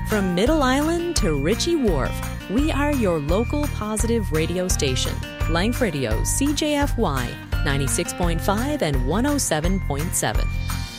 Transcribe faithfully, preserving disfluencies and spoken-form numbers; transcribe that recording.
From Middle Island to Ritchie Wharf, we are your local positive radio station. Life Radio, C J F Y, ninety-six point five and one oh seven point seven.